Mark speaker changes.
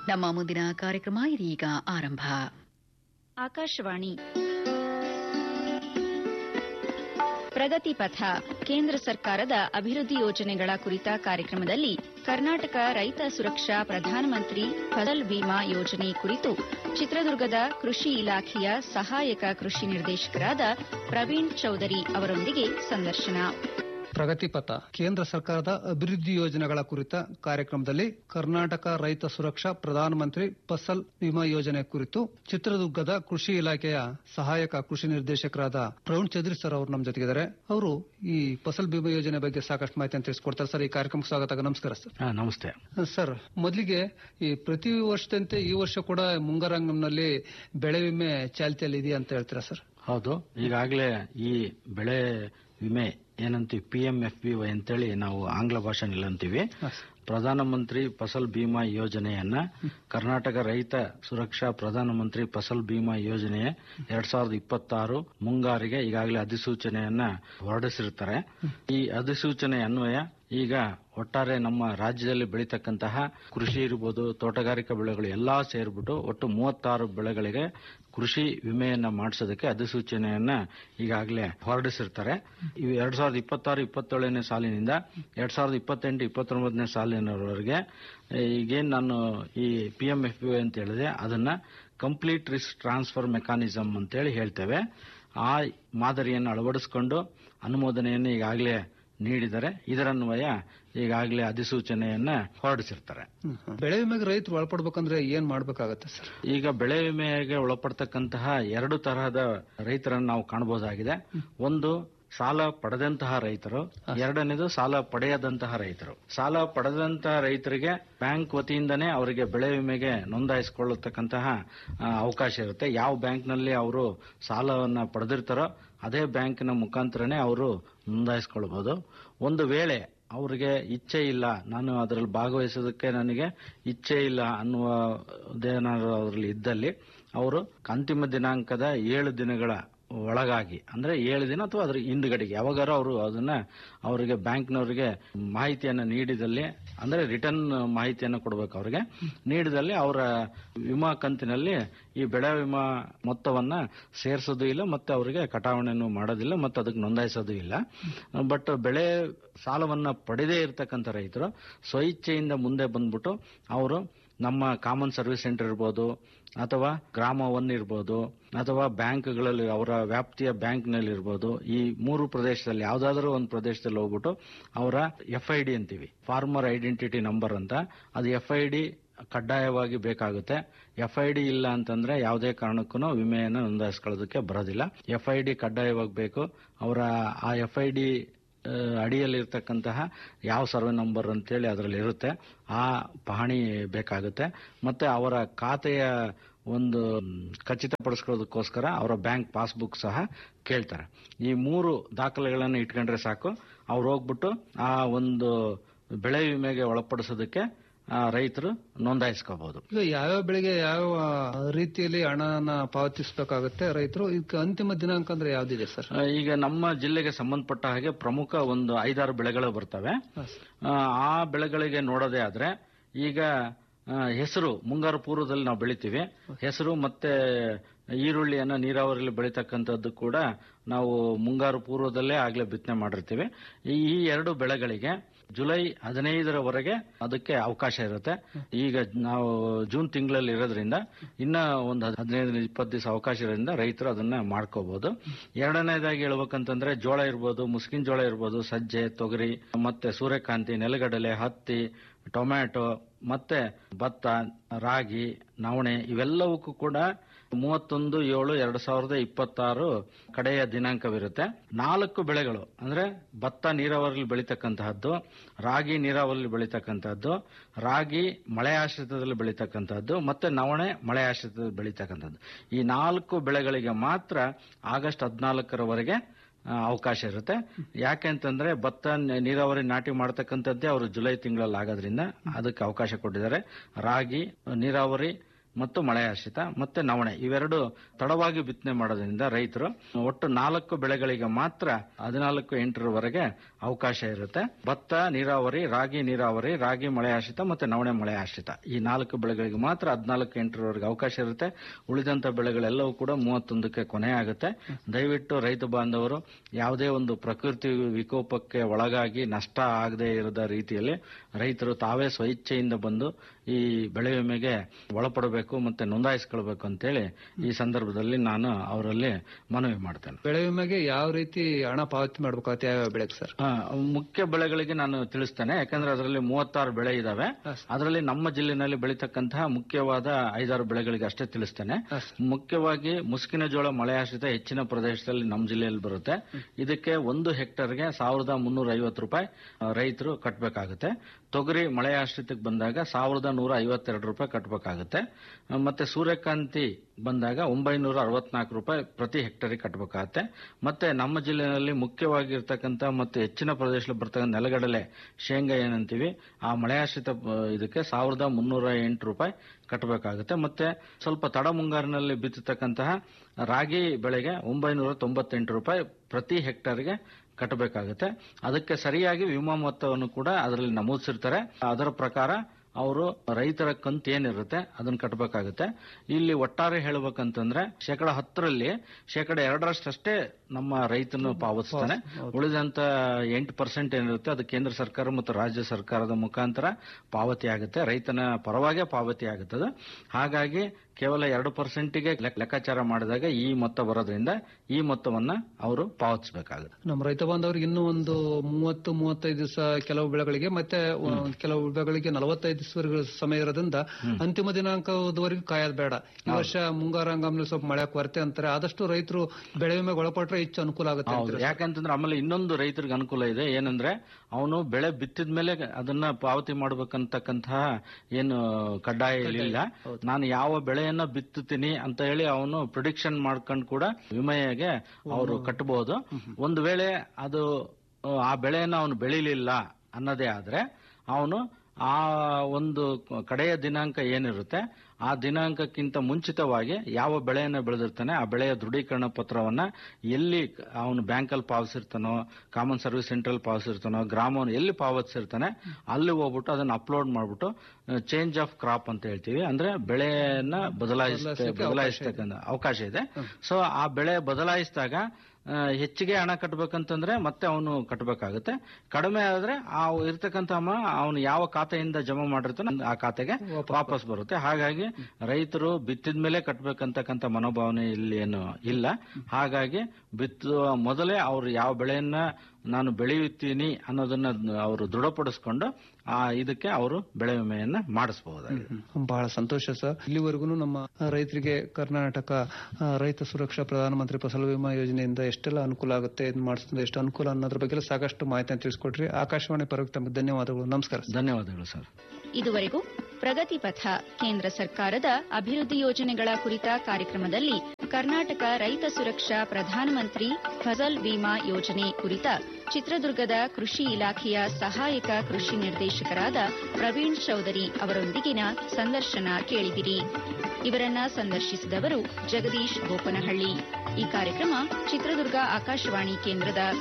Speaker 1: ನಮ್ಮ ಮುಂದಿನ ಕಾರ್ಯಕ್ರಮ ಇದೀಗ ಆರಂಭ.
Speaker 2: ಆಕಾಶವಾಣಿ ಪ್ರಗತಿ ಪಥ ಕೇಂದ್ರ ಸರ್ಕಾರದ ಅಭಿವೃದ್ಧಿ ಯೋಜನೆಗಳ ಕುರಿತ ಕಾರ್ಯಕ್ರಮದಲ್ಲಿ ಕರ್ನಾಟಕ ರೈತ ಸುರಕ್ಷಾ ಪ್ರಧಾನಮಂತ್ರಿ ಫಸಲ್ ಬಿಮಾ ಯೋಜನೆ ಕುರಿತು ಚಿತ್ರದುರ್ಗದ ಕೃಷಿ ಇಲಾಖೆಯ ಸಹಾಯಕ ಕೃಷಿ ನಿರ್ದೇಶಕರಾದ ಪ್ರವೀಣ್ ಚೌಧರಿ ಅವರೊಂದಿಗೆ ಸಂದರ್ಶನ.
Speaker 3: ಪ್ರಗತಿಪಥ ಕೇಂದ್ರ ಸರ್ಕಾರದ ಅಭಿವೃದ್ಧಿ ಯೋಜನೆಗಳ ಕುರಿತ ಕಾರ್ಯಕ್ರಮದಲ್ಲಿ ಕರ್ನಾಟಕ ರೈತ ಸುರಕ್ಷಾ ಪ್ರಧಾನಮಂತ್ರಿ ಫಸಲ್ ಬಿಮಾ ಯೋಜನೆ ಕುರಿತು ಚಿತ್ರದುರ್ಗದ ಕೃಷಿ ಇಲಾಖೆಯ ಸಹಾಯಕ ಕೃಷಿ ನಿರ್ದೇಶಕರಾದ ಪ್ರವೀಣ್ ಚೌಧರಿ ಸರ್ ಅವರು ನಮ್ಮ ಜೊತೆಗಿದ್ದಾರೆ. ಅವರು ಈ ಫಸಲ್ ಬಿಮಾ ಯೋಜನೆ ಬಗ್ಗೆ ಸಾಕಷ್ಟು ಮಾಹಿತಿಯನ್ನು ತಿಳಿಸಿಕೊಡ್ತಾರೆ. ಸರ್, ಈ ಕಾರ್ಯಕ್ರಮಕ್ಕೆ ಸ್ವಾಗತ. ನಮಸ್ಕಾರ ಸರ್.
Speaker 4: ನಮಸ್ತೆ
Speaker 3: ಸರ್. ಮೊದಲಿಗೆ ಈ ಪ್ರತಿ ವರ್ಷದಂತೆ ಈ ವರ್ಷ ಕೂಡ ಮುಂಗಾರಂಗಂನಲ್ಲಿ ಬೆಳೆ ವಿಮೆ ಚಾಲ್ತಿಯಲ್ಲಿ ಇದೆಯಾ ಅಂತ ಹೇಳ್ತೀರಾ ಸರ್?
Speaker 4: ಹೌದು, ಈಗಾಗಲೇ ಈ ಬೆಳೆ ವಿಮೆ ಏನಂತೀವಿ PMFBY ಅಂತೇಳಿ ನಾವು ಆಂಗ್ಲ ಭಾಷೆನಲ್ಲಿ ಅಂತೀವಿ. ಪ್ರಧಾನಮಂತ್ರಿ ಫಸಲ್ ಬಿಮಾ ಯೋಜನೆಯನ್ನ ಕರ್ನಾಟಕ ರೈತ ಸುರಕ್ಷಾ ಪ್ರಧಾನಮಂತ್ರಿ ಫಸಲ್ ಬಿಮಾ ಯೋಜನೆಯ 2026 ಮುಂಗಾರಿಗೆ ಈಗಾಗಲೇ ಅಧಿಸೂಚನೆಯನ್ನ ಹೊರಡಿಸಿರುತ್ತಾರೆ. ಈ ಅಧಿಸೂಚನೆ ಅನ್ವಯ ಈಗ ಒಟ್ಟಾರೆ ನಮ್ಮ ರಾಜ್ಯದಲ್ಲಿ ಬೆಳೀತಕ್ಕಂತಹ ಕೃಷಿ ಇರ್ಬೋದು, ತೋಟಗಾರಿಕಾ ಬೆಳೆಗಳು ಎಲ್ಲಾ ಸೇರ್ಬಿಟ್ಟು ಒಟ್ಟು 36 ಬೆಳೆಗಳಿಗೆ ಕೃಷಿ ವಿಮೆಯನ್ನ ಮಾಡಿಸೋದಕ್ಕೆ ಅಧಿಸೂಚನೆಯನ್ನ ಈಗಾಗಲೇ ಹೊರಡಿಸಿರ್ತಾರೆ. ಇವು 2026-27ನೇ ಸಾಲಿನಿಂದ 2028-29ನೇ ಸಾಲಿನವರೆಗೆ ಈಗೇನು ನಾನು ಈ PMFBY ಅಂತ ಹೇಳಿದೆ ಅದನ್ನ ಕಂಪ್ಲೀಟ್ ರಿಸ್ಕ್ ಟ್ರಾನ್ಸ್ಫರ್ ಮೆಕಾನಿಸಮ್ ಅಂತೇಳಿ ಹೇಳ್ತೇವೆ. ಆ ಮಾದರಿಯನ್ನು ಅಳವಡಿಸಿಕೊಂಡು ಅನುಮೋದನೆಯನ್ನು ಈಗಾಗಲೇ ನೀಡಿದರೆ ಇದರನ್ವಯ ಈಗಾಗಲೇ ಅಧಿಸೂಚನೆಯನ್ನ ಹೊರಡಿಸಿರ್ತಾರೆ.
Speaker 3: ಬೆಳೆ ವಿಮೆಗೆ ರೈತರು ಒಳಪಡಬೇಕಂದ್ರೆ ಏನ್ ಮಾಡಬೇಕಾಗತ್ತೆ ಸರ್?
Speaker 4: ಈಗ ಬೆಳೆ ವಿಮೆಗೆ ಒಳಪಡ್ತಕ್ಕಂತಹ 2 ತರಹದ ರೈತರನ್ನು ನಾವು ಕಾಣಬಹುದಾಗಿದೆ. ಒಂದು ಸಾಲ ಪಡೆದಂತಹ ರೈತರು, ಎರಡನೇದು ಸಾಲ ಪಡೆಯದಂತಹ ರೈತರು. ಸಾಲ ಪಡೆದಂತಹ ರೈತರಿಗೆ ಬ್ಯಾಂಕ್ ವತಿಯಿಂದನೇ ಅವರಿಗೆ ಬೆಳೆ ವಿಮೆಗೆ ನೋಂದಾಯಿಸಿಕೊಳ್ಳತಕ್ಕಂತಹ ಅವಕಾಶ ಇರುತ್ತೆ. ಯಾವ ಬ್ಯಾಂಕ್ನಲ್ಲಿ ಅವರು ಸಾಲವನ್ನ ಪಡೆದಿರ್ತಾರೋ ಅದೇ ಬ್ಯಾಂಕಿನ ಮುಖಾಂತರನೇ ಅವರು ನೋಂದಾಯಿಸಿಕೊಳ್ಳಬಹುದು. ಒಂದು ವೇಳೆ ಅವರಿಗೆ ಇಚ್ಛೆ ಇಲ್ಲ, ನಾನು ಅದರಲ್ಲಿ ಭಾಗವಹಿಸೋದಕ್ಕೆ ನನಗೆ ಇಚ್ಛೆ ಇಲ್ಲ ಅನ್ನುವುದೇನಾದರೂ ಅದರಲ್ಲಿ ಇದ್ದಲ್ಲಿ ಅವರು ಅಂತಿಮ ದಿನಾಂಕದ 7 ದಿನಗಳ ಒಳಗಾಗಿ, ಅಂದ್ರೆ 7 ದಿನ ಅಥವಾ ಅದ್ರ ಹಿಂದುಗಡೆಗೆ ಯಾವಾಗಾರು ಅವರು ಅದನ್ನ ಅವರಿಗೆ ಬ್ಯಾಂಕ್ನವರಿಗೆ ಮಾಹಿತಿಯನ್ನು ನೀಡಿದಲ್ಲಿ, ಅಂದ್ರೆ ರಿಟರ್ನ್ ಮಾಹಿತಿಯನ್ನು ಕೊಡಬೇಕು. ಅವರಿಗೆ ನೀಡಿದಲ್ಲಿ ಅವರ ವಿಮಾ ಕಂತಿನಲ್ಲಿ ಈ ಬೆಳೆ ವಿಮಾ ಮೊತ್ತವನ್ನ ಸೇರಿಸೋದು ಇಲ್ಲ, ಮತ್ತೆ ಅವರಿಗೆ ಕಟಾವಣೆಯನ್ನು ಮಾಡೋದಿಲ್ಲ, ಮತ್ತೆ ಅದಕ್ಕೆ ನೋಂದಾಯಿಸೋದು ಇಲ್ಲ. ಬಟ್ ಬೆಳೆ ಸಾಲವನ್ನ ಪಡೆದೇ ಇರತಕ್ಕಂಥ ರೈತರು ಸ್ವಇಚ್ಛೆಯಿಂದ ಮುಂದೆ ಬಂದ್ಬಿಟ್ಟು ಅವರು ನಮ್ಮ ಕಾಮನ್ ಸರ್ವಿಸ್ ಸೆಂಟರ್ ಇರ್ಬೋದು, ಅಥವಾ ಗ್ರಾಮ 1 ಇರ್ಬೋದು, ಅಥವಾ ಬ್ಯಾಂಕ್ಗಳಲ್ಲಿ ಅವರ ವ್ಯಾಪ್ತಿಯ ಬ್ಯಾಂಕ್ನಲ್ಲಿ ಇರ್ಬೋದು, ಈ 3 ಪ್ರದೇಶದಲ್ಲಿ ಯಾವ್ದಾದ್ರೂ ಒಂದು ಪ್ರದೇಶದಲ್ಲಿ ಹೋಗ್ಬಿಟ್ಟು ಅವರ FID ಅಂತೀವಿ, ಫಾರ್ಮರ್ ಐಡೆಂಟಿಟಿ ನಂಬರ್ ಅಂತ, ಅದು FID ಕಡ್ಡಾಯವಾಗಿ ಬೇಕಾಗುತ್ತೆ. FID ಇಲ್ಲ ಅಂತಂದ್ರೆ ಯಾವುದೇ ಕಾರಣಕ್ಕೂ ವಿಮೆಯನ್ನು ನೋಂದಾಯಿಸ್ಕೊಳ್ಳೋದಕ್ಕೆ ಬರೋದಿಲ್ಲ. FID ಕಡ್ಡಾಯವಾಗಿ ಬೇಕು. ಅವರ ಆ FID ಅಡಿಯಲ್ಲಿರ್ತಕ್ಕಂತಹ ಯಾವ ಸರ್ವೆ ನಂಬರ್ ಅಂತೇಳಿ ಅದರಲ್ಲಿ ಇರುತ್ತೆ, ಆ ಪಹಣಿ ಬೇಕಾಗುತ್ತೆ. ಮತ್ತೆ ಅವರ ಖಾತೆಯ ಒಂದು ಖಚಿತಪಡಿಸ್ಕೊಳ್ಳೋದಕ್ಕೋಸ್ಕರ ಅವರ ಬ್ಯಾಂಕ್ ಪಾಸ್ಬುಕ್ ಸಹ ಕೇಳ್ತಾರೆ. ಈ 3 ದಾಖಲೆಗಳನ್ನು ಇಟ್ಕೊಂಡ್ರೆ ಸಾಕು, ಅವ್ರು ಹೋಗ್ಬಿಟ್ಟು ಆ ಒಂದು ಬೆಳೆ ವಿಮೆಗೆ ಒಳಪಡಿಸೋದಕ್ಕೆ ರೈತರು ನೋಂದಾಯಿಸ್ಕೋಬಹುದು.
Speaker 3: ಈಗ ಯಾವ್ಯಾವ ಬೆಳೆಗೆ ಯಾವ ರೀತಿಯಲ್ಲಿ ಹಣನ ಪಾವತಿಸಬೇಕಾಗುತ್ತೆ ರೈತರು? ಈಗ ಅಂತಿಮ ದಿನಾಂಕ ಅಂದ್ರೆ ಯಾವ್ದಿದೆ ಸರ್?
Speaker 4: ಈಗ ನಮ್ಮ ಜಿಲ್ಲೆಗೆ ಸಂಬಂಧಪಟ್ಟ ಹಾಗೆ ಪ್ರಮುಖ ಒಂದು 5-6 ಬೆಳೆಗಳು ಬರ್ತವೆ. ಆ ಬೆಳೆಗಳಿಗೆ ನೋಡೋದೇ ಆದ್ರೆ ಈಗ ಹೆಸರು ಮುಂಗಾರು ಪೂರ್ವದಲ್ಲಿ ನಾವು ಬೆಳಿತೀವಿ. ಹೆಸರು ಮತ್ತೆ ಈರುಳ್ಳಿಯನ್ನ ನೀರಾವರಿಯಲ್ಲಿ ಬೆಳೀತಕ್ಕಂಥದ್ದು ಕೂಡ ನಾವು ಮುಂಗಾರು ಪೂರ್ವದಲ್ಲೇ ಆಗ್ಲೇ ಬಿತ್ತನೆ ಮಾಡಿರ್ತೀವಿ. ಈ 2 ಬೆಳೆಗಳಿಗೆ ಜುಲೈ 15ರವರೆಗೆ ಅದಕ್ಕೆ ಅವಕಾಶ ಇರುತ್ತೆ. ಈಗ ನಾವು ಜೂನ್ ತಿಂಗಳಲ್ಲಿ ಇರೋದ್ರಿಂದ ಇನ್ನ ಒಂದು 15-20 ದಿವಸ ಅವಕಾಶ ಇರೋದ್ರಿಂದ ರೈತರು ಅದನ್ನ ಮಾಡ್ಕೋಬಹುದು. ಎರಡನೇದಾಗಿ ಹೇಳ್ಬೇಕಂತಂದ್ರೆ ಜೋಳ ಇರ್ಬೋದು, ಮುಸ್ಕಿನ್ ಜೋಳ ಇರ್ಬೋದು, ಸಜ್ಜೆ, ತೊಗರಿ, ಮತ್ತೆ ಸೂರ್ಯಕಾಂತಿ, ನೆಲಗಡಲೆ, ಹತ್ತಿ, ಟೊಮ್ಯಾಟೊ, ಮತ್ತೆ ಭತ್ತ, ರಾಗಿ, ನವಣೆ ಇವೆಲ್ಲವಕ್ಕೂ ಕೂಡ 31/7/2026 ಕಡೆಯ ದಿನಾಂಕವಿರುತ್ತೆ. 4 ಬೆಳೆಗಳು ಅಂದ್ರೆ ಭತ್ತ ನೀರಾವರಿಯಲ್ಲಿ ಬೆಳೀತಕ್ಕಂತಹದ್ದು, ರಾಗಿ ನೀರಾವರಿಯಲ್ಲಿ ಬೆಳೀತಕ್ಕಂತಹದ್ದು, ರಾಗಿ ಮಳೆ ಆಶ್ರಿತದಲ್ಲಿ ಬೆಳೀತಕ್ಕಂತಹದ್ದು, ಮತ್ತೆ ನವಣೆ ಮಳೆ ಆಶ್ರಿತದಲ್ಲಿ ಬೆಳೀತಕ್ಕಂಥದ್ದು. ಈ 4 ಬೆಳೆಗಳಿಗೆ ಮಾತ್ರ ಆಗಸ್ಟ್ 14ರವರೆಗೆ ಅವಕಾಶ ಇರುತ್ತೆ. ಯಾಕೆಂತಂದ್ರೆ ಭತ್ತ ನೀರಾವರಿ ನಾಟಿ ಮಾಡತಕ್ಕಂಥದ್ದೇ ಅವರು ಜುಲೈ ತಿಂಗಳಲ್ಲಿ ಆಗೋದ್ರಿಂದ ಅದಕ್ಕೆ ಅವಕಾಶ ಕೊಟ್ಟಿದ್ದಾರೆ. ರಾಗಿ ನೀರಾವರಿ ಮತ್ತು ಮಳೆಯಾಶ್ರಿತ ಮತ್ತೆ ನವಣೆ ಇವೆರಡು ತಡವಾಗಿ ಬಿತ್ತನೆ ಮಾಡೋದ್ರಿಂದ ರೈತರು ಒಟ್ಟು 4 ಬೆಳೆಗಳಿಗೆ ಮಾತ್ರ 14/8 ಅವಕಾಶ ಇರುತ್ತೆ. ಭತ್ತ ನೀರಾವರಿ, ರಾಗಿ ಮಳೆಯಾಶ್ರಿತ ಮತ್ತೆ ನವಣೆ ಮಳೆಯಾಶ್ರಿತ ಈ 4 ಬೆಳೆಗಳಿಗೆ ಮಾತ್ರ 14/8 ಅವಕಾಶ ಇರುತ್ತೆ. ಉಳಿದಂತ ಬೆಳೆಗಳೆಲ್ಲವೂ ಕೂಡ 31ಕ್ಕೆ ಕೊನೆ ಆಗುತ್ತೆ. ದಯವಿಟ್ಟು ರೈತ ಬಾಂಧವರು ಯಾವುದೇ ಒಂದು ಪ್ರಕೃತಿ ವಿಕೋಪಕ್ಕೆ ಒಳಗಾಗಿ ನಷ್ಟ ಆಗದೆ ಇರದ ರೀತಿಯಲ್ಲಿ ರೈತರು ತಾವೇ ಸ್ವಇಚ್ಛೆಯಿಂದ ಬಂದು ಈ ಬೆಳೆ ವಿಮೆಗೆ ಒಳಪಡಬೇಕು ಮತ್ತೆ ನೋಂದಾಯಿಸಿಕೊಳ್ಬೇಕು ಅಂತೇಳಿ ಈ ಸಂದರ್ಭದಲ್ಲಿ ನಾನು ಅವರಲ್ಲಿ ಮನವಿ ಮಾಡ್ತೇನೆ.
Speaker 3: ಬೆಳೆ ವಿಮೆಗೆ ಯಾವ ರೀತಿ ಹಣ ಪಾವತಿ ಮಾಡಬೇಕಾಗುತ್ತೆ, ಯಾವ ಬೆಳೆಗೆ ಸರ್?
Speaker 4: ಮುಖ್ಯ ಬೆಳೆಗಳಿಗೆ ನಾನು ತಿಳಿಸ್ತೇನೆ, ಯಾಕಂದ್ರೆ ಅದರಲ್ಲಿ 36 ಬೆಳೆ ಇದಾವೆ. ಅದರಲ್ಲಿ ನಮ್ಮ ಜಿಲ್ಲೆನಲ್ಲಿ ಬೆಳೀತಕ್ಕಂತಹ ಮುಖ್ಯವಾದ 5-6 ಬೆಳೆಗಳಿಗೆ ಅಷ್ಟೇ ತಿಳಿಸ್ತೇನೆ. ಮುಖ್ಯವಾಗಿ ಮುಸ್ಕಿನ ಜೋಳ ಮಳೆಯಾಶ್ರಿತ ಹೆಚ್ಚಿನ ಪ್ರದೇಶದಲ್ಲಿ ನಮ್ಮ ಜಿಲ್ಲೆಯಲ್ಲಿ ಬರುತ್ತೆ. ಇದಕ್ಕೆ 1 ಹೆಕ್ಟರ್ಗೆ 1350 ರೂಪಾಯಿ ರೈತರು ಕಟ್ಟಬೇಕಾಗುತ್ತೆ. ತೊಗರಿ ಮಳೆಯಾಶ್ರಿತಕ್ಕೆ ಬಂದಾಗ 1152 ರೂಪಾಯಿ ಕಟ್ಟಬೇಕಾಗುತ್ತೆ. ಮತ್ತೆ ಸೂರ್ಯಕಾಂತಿ ಬಂದಾಗ 964 ರೂಪಾಯಿ ಪ್ರತಿ ಹೆಕ್ಟರ್ಗೆ ಕಟ್ಟಬೇಕಾಗುತ್ತೆ. ಮತ್ತೆ ನಮ್ಮ ಜಿಲ್ಲೆಯಲ್ಲಿ ಮುಖ್ಯವಾಗಿರ್ತಕ್ಕಂಥ ಮತ್ತೆ ಹೆಚ್ಚಿನ ಪ್ರದೇಶದಲ್ಲಿ ಬರ್ತಕ್ಕಂಥ ನೆಲಗಡಲೆ ಶೇಂಗಾ ಏನಂತೀವಿ ಆ ಮಳೆಯಾಶ್ರಿತ ಇದಕ್ಕೆ 1308 ರೂಪಾಯಿ ಕಟ್ಟಬೇಕಾಗುತ್ತೆ. ಮತ್ತೆ ಸ್ವಲ್ಪ ತಡ ಮುಂಗಾರಿನಲ್ಲಿ ಬಿತ್ತತಕ್ಕಂತಹ ರಾಗಿ ಬೆಳೆಗೆ 998 ರೂಪಾಯಿ ಪ್ರತಿ ಹೆಕ್ಟರ್ಗೆ ಕಟ್ಟಬೇಕಾಗುತ್ತೆ. ಅದಕ್ಕೆ ಸರಿಯಾಗಿ ವಿಮಾ ಮೊತ್ತವನ್ನು ಕೂಡ ಅದರಲ್ಲಿ ನಮೂದಿಸಿರ್ತಾರೆ. ಅದರ ಪ್ರಕಾರ ಅವರು ರೈತರ ಕಂತು ಏನಿರುತ್ತೆ ಅದನ್ನ ಕಟ್ಟಬೇಕಾಗುತ್ತೆ. ಇಲ್ಲಿ ಒಟ್ಟಾರೆ ಹೇಳಬೇಕಂತಂದ್ರೆ 10%ರಲ್ಲಿ 2% ನಮ್ಮ ರೈತನು ಪಾವತಿಸ್ತಾನೆ. ಉಳಿದಂತ 8% ಏನಿರುತ್ತೆ ಅದು ಕೇಂದ್ರ ಸರ್ಕಾರ ಮತ್ತು ರಾಜ್ಯ ಸರ್ಕಾರದ ಮುಖಾಂತರ ಪಾವತಿ ಆಗುತ್ತೆ. ರೈತನ ಪರವಾಗಿ ಪಾವತಿ ಆಗುತ್ತದೆ. ಹಾಗಾಗಿ ಕೇವಲ 2%ಗೆ ಲೆಕ್ಕಾಚಾರ ಮಾಡಿದಾಗ ಈ ಮೊತ್ತ ಬರೋದ್ರಿಂದ ಈ ಮೊತ್ತವನ್ನ ಅವರು ಪಾವತಿಸಬೇಕಾಗುತ್ತೆ.
Speaker 3: ನಮ್ಮ ರೈತ ಬಾಂಧವರಿಗೆ ಇನ್ನೂ ಒಂದು 30-35 ದಿವಸ ಕೆಲವು ಬೆಳೆಗಳಿಗೆ ಮತ್ತೆ ಕೆಲವು ಬೆಳೆಗಳಿಗೆ 45 ದಿವಸವರೆಗೂ ಸಮಯ ಇರೋದ್ರಿಂದ ಅಂತಿಮ ದಿನಾಂಕದವರೆಗೂ ಕಾಯೋದು ಬೇಡ. ಈ ವರ್ಷ ಮುಂಗಾರು ಹಂಗಾಮಿನಲ್ಲಿ ಸ್ವಲ್ಪ ಮಳೆ ಕೊರತೆ ಅಂತಾರೆ. ಆದಷ್ಟು ರೈತರು ಬೆಳೆ ವಿಮೆಗೆ ಒಳಪಟ್ರೆ ಹೆಚ್ಚು ಅನುಕೂಲ ಆಗುತ್ತೆ.
Speaker 4: ಯಾಕಂತಂದ್ರೆ ಆಮೇಲೆ ಇನ್ನೊಂದು ರೈತರಿಗೆ ಅನುಕೂಲ ಇದೆ. ಏನಂದ್ರೆ ಅವನು ಬೆಳೆ ಬಿತ್ತಿದ ಮೇಲೆ ಅದನ್ನ ಪಾವತಿ ಮಾಡಬೇಕಂತಕ್ಕಂತಹ ಏನು ಕಡ್ಡಾಯ ಇಲ್ಲ. ನಾನು ಯಾವ ಬೆಳೆಯನ್ನ ಬಿತ್ತುತ್ತೀನಿ ಅಂತ ಹೇಳಿ ಅವನು ಪ್ರಿಡಿಕ್ಷನ್ ಮಾಡ್ಕೊಂಡು ಕೂಡ ವಿಮೆಗೆ ಅವರು ಕಟ್ಟಬಹುದು. ಒಂದು ವೇಳೆ ಅದು ಆ ಬೆಳೆಯನ್ನ ಅವನು ಬೆಳಿಲಿಲ್ಲ ಅನ್ನೋದೇ ಆದ್ರೆ ಅವನು ಆ ಒಂದು ಕಡೆಯ ದಿನಾಂಕ ಏನಿರುತ್ತೆ ಆ ದಿನಾಂಕಕ್ಕಿಂತ ಮುಂಚಿತವಾಗಿ ಯಾವ ಬೆಳೆಯನ್ನು ಬೆಳೆದಿರ್ತಾನೆ ಆ ಬೆಳೆಯ ದೃಢೀಕರಣ ಪತ್ರವನ್ನ ಎಲ್ಲಿ ಅವನು ಬ್ಯಾಂಕಲ್ಲಿ ಪಾವತಿಸಿರ್ತಾನೋ, ಕಾಮನ್ ಸರ್ವಿಸ್ ಸೆಂಟ್ರಲ್ ಪಾವತಿಸಿರ್ತಾನೋ, ಗ್ರಾಮವನ್ನು ಎಲ್ಲಿ ಪಾವತಿಸಿರ್ತಾನೆ ಅಲ್ಲಿ ಹೋಗ್ಬಿಟ್ಟು ಅದನ್ನ ಅಪ್ಲೋಡ್ ಮಾಡ್ಬಿಟ್ಟು ಚೇಂಜ್ ಆಫ್ ಕ್ರಾಪ್ ಅಂತ ಹೇಳ್ತೀವಿ. ಅಂದ್ರೆ ಬೆಳೆಯನ್ನ ಬದಲಾಯಿಸ್ತಕ್ಕಂಥ ಅವಕಾಶ ಇದೆ. ಸೊ ಆ ಬೆಳೆ ಬದಲಾಯಿಸಿದಾಗ ಹೆಚ್ಚಿಗೆ ಹಣ ಕಟ್ಟಬೇಕಂತಂದ್ರೆ ಮತ್ತೆ ಅವನು ಕಟ್ಟಬೇಕಾಗುತ್ತೆ. ಕಡಿಮೆ ಆದ್ರೆ ಆ ಇರ್ತಕ್ಕಂಥ ಹಣ ಅವನು ಯಾವ ಖಾತೆಯಿಂದ ಜಮಾ ಮಾಡಿರ್ತಾನೆ ಆ ಖಾತೆಗೆ ವಾಪಸ್ ಬರುತ್ತೆ. ಹಾಗಾಗಿ ರೈತರು ಬಿತ್ತಿದ ಮೇಲೆ ಕಟ್ಟಬೇಕಂತಕ್ಕಂಥ ಮನೋಭಾವನೆ ಇಲ್ಲಿ ಏನು ಇಲ್ಲ. ಹಾಗಾಗಿ ಬಿತ್ತುವ ಮೊದಲೇ ಅವರು ಯಾವ ಬೆಳೆಯನ್ನ ನಾನು ಬೆಳೆಯುತ್ತೀನಿ ಅನ್ನೋದನ್ನ ಅವರು ದೃಢಪಡಿಸಿಕೊಂಡು ಇದಕ್ಕೆ ಅವರು ಬೆಳೆ ವಿಮೆಯನ್ನ ಮಾಡಿಸಬಹುದಾಗಿದೆ.
Speaker 3: ಬಹಳ ಸಂತೋಷ ಸರ್. ಇಲ್ಲಿವರೆಗೂ ನಮ್ಮ ರೈತರಿಗೆ ಕರ್ನಾಟಕ ರೈತ ಸುರಕ್ಷಾ ಪ್ರಧಾನಮಂತ್ರಿ ಫಸಲ್ ವಿಮಾ ಯೋಜನೆಯಿಂದ ಎಷ್ಟೆಲ್ಲ ಅನುಕೂಲ ಆಗುತ್ತೆ, ಮಾಡಿಸಿದ್ರೆ ಎಷ್ಟು ಅನುಕೂಲ ಅನ್ನೋದ್ರ ಬಗ್ಗೆ ಸಾಕಷ್ಟು ಮಾಹಿತಿಯನ್ನು ತಿಳಿಸ್ಕೊಟ್ರಿ. ಆಕಾಶವಾಣಿ ಪರವಾಗಿ ತಮಗೆ ಧನ್ಯವಾದಗಳು. ನಮಸ್ಕಾರ.
Speaker 4: ಧನ್ಯವಾದಗಳು ಸರ್.
Speaker 2: ಇದುವರೆಗೂ ಪ್ರಗತಿ ಪಥ ಕೇಂದ್ರ ಸರ್ಕಾರದ ಅಭಿವೃದ್ಧಿ ಯೋಜನೆಗಳ ಕುರಿತ ಕಾರ್ಯಕ್ರಮದಲ್ಲಿ ಕರ್ನಾಟಕ ರೈತ ಸುರಕ್ಷಾ ಪ್ರಧಾನಮಂತ್ರಿ ಫಸಲ್ ವಿಮಾ ಯೋಜನೆ ಕುರಿತ ಚಿತ್ರದುರ್ಗದ ಕೃಷಿ ಇಲಾಖೆಯ ಸಹಾಯಕ ಕೃಷಿ ನಿರ್ದೇಶಕರಾದ ಪ್ರವೀಣ್ ಚೌಧರಿ ಅವರೊಂದಿಗಿನ ಸಂದರ್ಶನ ಕೇಳಿದಿರಿ. ಇವರನ್ನ ಸಂದರ್ಶಿಸಿದವರು ಜಗದೀಶ್ ಗೋಪನಹಳ್ಳಿ. ಈ ಕಾರ್ಯಕ್ರಮ ಚಿತ್ರದುರ್ಗ ಆಕಾಶವಾಣಿ ಕೇಂದ್ರದ